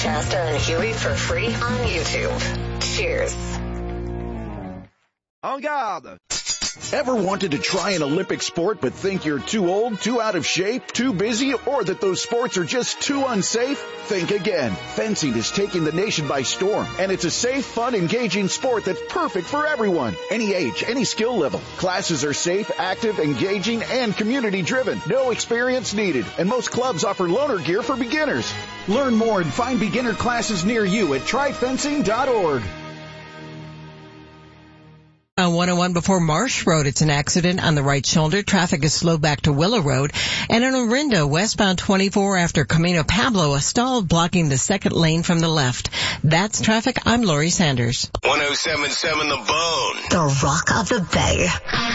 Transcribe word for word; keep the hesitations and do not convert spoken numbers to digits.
Shasta and Huey for free on YouTube. Cheers. En garde. Ever wanted to try an Olympic sport but think you're too old, too out of shape, too busy, or that those sports are just too unsafe? Think again. Fencing is taking the nation by storm, and it's a safe, fun, engaging sport that's perfect for everyone. Any age, any skill level. Classes are safe, active, engaging, and community-driven. No experience needed, and most clubs offer loaner gear for beginners. Learn more and find beginner classes near you at try fencing dot org. On one oh one before Marsh Road, it's an accident on the right shoulder. Traffic is slow back to Willow Road. And in Orinda, westbound twenty-four after Camino Pablo, a stall blocking the second lane from the left. That's traffic. I'm Lori Sanders. one oh seven point seven The Bone. The Rock of the Bay.